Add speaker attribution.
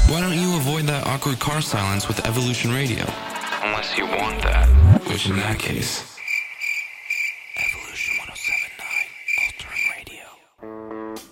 Speaker 1: Why don't you avoid that awkward car silence with Evolution Radio?
Speaker 2: Unless you want that.
Speaker 1: Which in that case... Evolution 107.